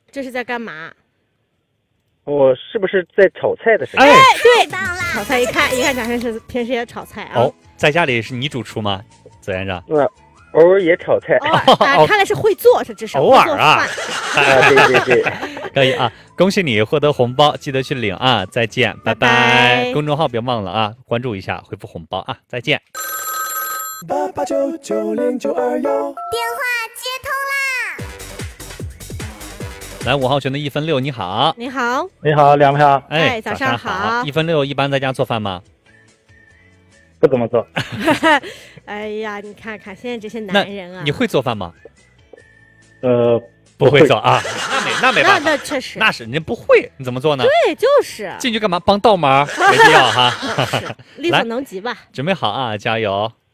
这是在干嘛？ 我是不是在炒菜的时候？ 哎， 对，炒菜一看蒋先生平时也炒菜啊。 哦，在家里是你主厨吗？子然长， 偶尔也炒菜。 偶尔啊，看来是会做，是至少偶尔啊。 对， 可以啊，恭喜你获得红包，记得去领啊！再见，拜拜。公众号别忘了啊，关注一下，回复红包啊！再见。 88990921， 电话接通啦！ 来，5号群的1分6，你好。 你好， 你好，两位好。 哎， 早上好。 1分6一般在家做饭吗？ 不怎么做。 哎呀，你看看现在这些男人啊， 你会做饭吗？ 不会做啊，那没办法， 那确实， 那是人家不会，你怎么做呢？ 对，就是进去干嘛？帮倒忙，没必要哈。 力所能及吧。 准备好啊，加油！